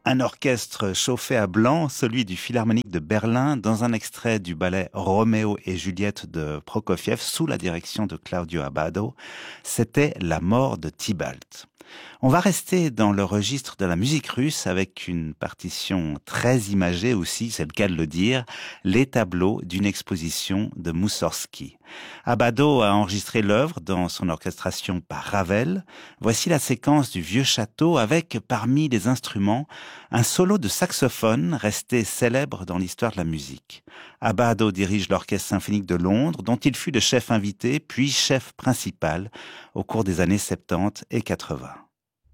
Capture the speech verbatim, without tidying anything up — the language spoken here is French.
Un orchestre chauffé à blanc, celui du Philharmonique de Berlin, dans un extrait du ballet Roméo et Juliette de Prokofiev sous la direction de Claudio Abbado. C'était La mort de Tybalt. On va rester dans le registre de la musique russe avec une partition très imagée aussi, c'est le cas de le dire, les tableaux d'une exposition de Moussorgsky. Abbado a enregistré l'œuvre dans son orchestration par Ravel. Voici la séquence du vieux château avec, parmi les instruments, un solo de saxophone resté célèbre dans l'histoire de la musique. Abbado dirige l'Orchestre symphonique de Londres, dont il fut le chef invité, puis chef principal, au cours des années soixante-dix et quatre-vingts.